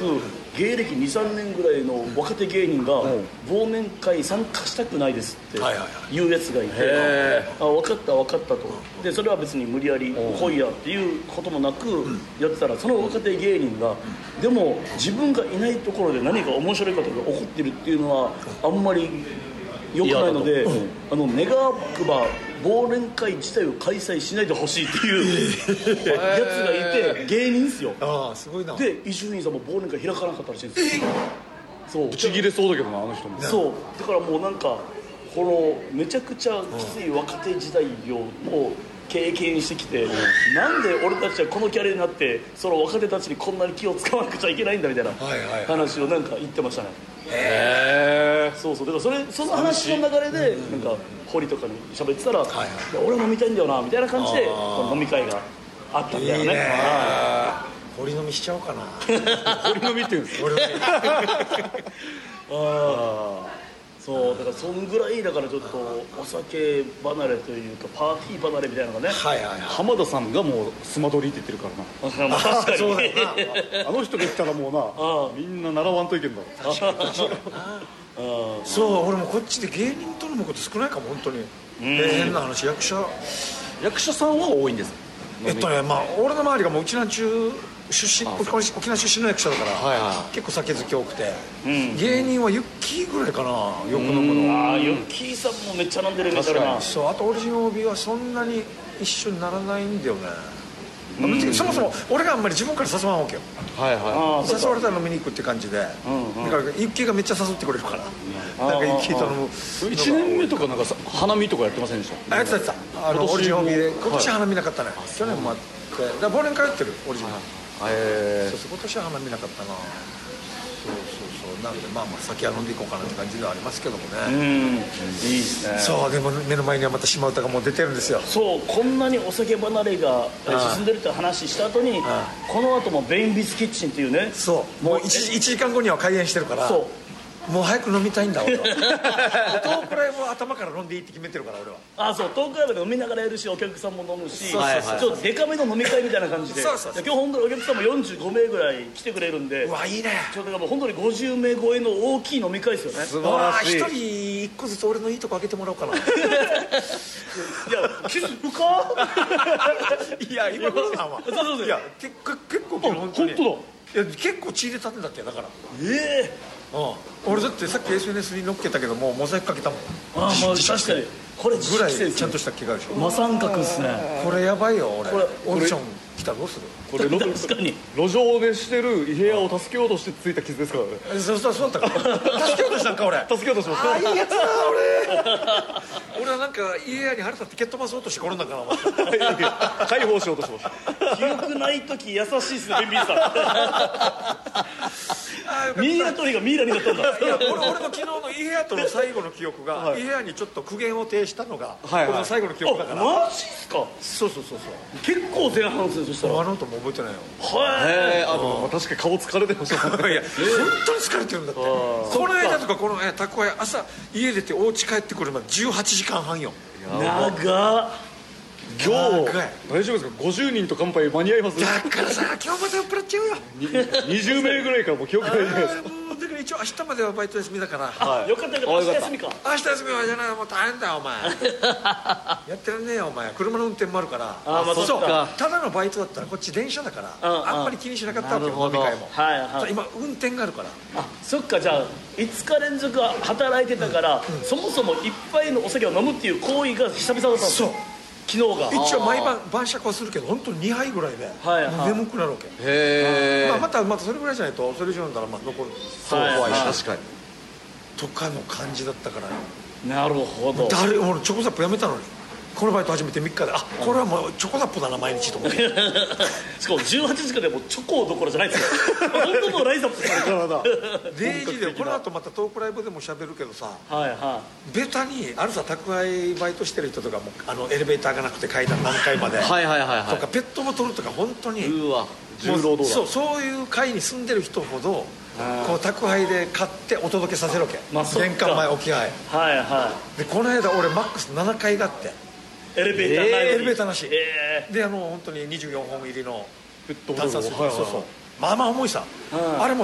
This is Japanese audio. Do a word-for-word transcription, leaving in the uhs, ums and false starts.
く芸歴にさんねんぐらいの若手芸人が忘年会参加したくないですって言うやつがいて、あ分かった分かったと。でそれは別に無理やり来いやっていうこともなくやってたら、その若手芸人がでも自分がいないところで何か面白いことが起こってるっていうのはあんまり良くないので、あの願わくば忘年会自体を開催しないでほしいっていうやつがいて、芸人っすよ。 ああすごいな。 で伊集院さんも忘年会開かなかったらしいんですよ。そうぶち切れそうだけどな、あの人も。 そうだからもうなんかこのめちゃくちゃきつい若手時代をもう経験してきて、なんで俺たちはこのキャラになってその若手たちにこんなに気を使わなくちゃいけないんだみたいな話をなんか言ってましたね。へえ。そうそうだからそれその話の流れでなんか堀とかに喋ってたら、俺も飲みたいんだよなみたいな感じでこの飲み会があったんだよね。 堀飲みしちゃおうかな。 堀飲みって言うんですか。 堀飲み。 ああそうだからそんぐらいだからちょっとお酒離れというかパーティー離れみたいなのがね、 はいはいはい、 浜田さんがもうスマドリって言ってるからな。 確かにそうだよな。 あの人が言ったらもうなみんな習わんといけんだろ。 確かに確かにそう俺もこっちで芸人と飲むこと少ないかも本当に、うんえー、変な話役者役者さんは多いんです。 えっとねまあ俺の周りがもううちなんちゅう出身沖縄出身の役者だから、はいはい、結構酒好き多くて、うん、芸人はユッキーぐらいかなよく飲むの。 ああユッキーさんもめっちゃ飲んでるみたいな。 そうあとオリジン オービー はそんなに一緒にならないんだよね。うん、そもそも俺があんまり自分から誘わんわけよ。はいはい。誘われたら飲みに行くって感じで、うんうん、だからユッキーがめっちゃ誘ってくれるから、うん、なんかユッキーと飲む。 いちねんめとかなんか花見とかやってませんでした？ あやってたやってた。あのオリジン オービー で今年花見なかったね。はい、去年もあってだから忘年会やってるオリジン。はいえー、そうそう今年は花見なかったな。そうそうそうなんでまあまあ酒は飲んでいこうかなって感じではありますけどもね。うんいいですね。 そうでも目の前にはまた島唄がもう出てるんですよ。 そうこんなにお酒離れが進んでるって話した後にこの後もベインビスキッチンっていうねそうもう 1, いちじかんごには開演してるからそうもう早く飲みたいんだ俺は。トークライブは頭から飲んでいいって決めてるから俺は。 あそうトークライブで飲みながらやるしお客さんも飲むしちょっとデカめの飲み会みたいな感じでそうそうそう今日本当にお客さんもよんじゅうごめいぐらい来てくれるんでうわいいねちょっともう本当にごじゅうめい超えの大きい飲み会ですよね。 素晴らしい。 一人一個ずつ俺のいいとこ開けてもらおうかな。いや気づくか。 いや今頃だわ。そうそうそういや結構本当に本当だ。 いや結構血入れたんだってだからええー、うん、俺だってさっき エスエヌエス に載っけたけどもうモザイクかけたもん。 ああまあ確かにこれぐらいちゃんとした気があるでしょ。 真三角っすね。 これやばいよ俺これオーディション来たらどうする。 これ確かに路上でしてる部屋を助けようとしてついた傷ですからね。 そうそうそうだったから助けようとしたんか俺。 助けようとしました。 ああいいやつだ俺。俺はなんか家に腹立って蹴っ飛ばそうとして転んだから解放しようとしました。 記憶ない時優しいっすねベンビーさん。ミイラ取りがミイラになったんだ。 いや俺, 俺の昨日のイヘアとの最後の記憶が、はい、イヘアにちょっと苦言を呈したのが、はいはい、俺の最後の記憶だから。 マジっすか。 そうそうそうそう結構前半ですね。そしたらあの後も覚えてないよ。 へえあの確かに顔疲れてましたもんね。 いや本当に疲れてるんだって。この間とかこの宅配朝家出てお家帰ってくるまでじゅうはちじかんはんよ。 長っ。 今日大丈夫ですか。ごじゅうにんと乾杯間に合います。 だからさ今日まで酔っ払っちゃうよ。 にじゅうめいぐらいからもう記憶ないじゃないですか。 もうだから一応明日まではバイト休みだから、 はい、よかったけど明日休みか。 明日休みはじゃないもう大変だよお前。やってらんねえよお前。車の運転もあるから。 あ、まあ、そうか。 ただのバイトだったらこっち電車だから、あ, あんまり気にしなかったわけよ飲み会も、はいはい、今運転があるから。 あそっかじゃあいつか連続働いてたから、うんうん、そもそもいっぱいのお酒を飲むっていう行為が久々だったんですよ。そう昨日が一応毎晩晩酌はするけど本当ににはいぐらいで、はいはい、眠くなるわけ。 へえ、 まあ、またまたそれぐらいじゃないとそれ以上飲んだらまあ残る。そう怖いし、はいはい、 確かにとかの感じだったから。 なるほど。 誰俺チョコザップやめたのにこのバイト始めてみっかであこれはもうチョコザップだな毎日と思って。 しかもじゅうはちじかんでもうチョコどころじゃないですよ。本当のライズアップされてるからデイジーでこの後またトークライブでも喋るけどさ、 はいはい、 ベタにあるさ宅配バイトしてる人とかもあのエレベーターがなくて階段何階まではいはいはい、はい、 とかペットボトルとか本当にうわ重労働だ。 そうそういう階に住んでる人ほどこう宅配で買ってお届けさせるわけ、まあ、玄関前置き配はいはいでこの間俺マックスななかいがあってエレベーターなし、 エレベーターなし、えー、であの本当ににじゅうよんほん入りのペットボトルをそうそうそうまあまあ重いさ、うん、あれも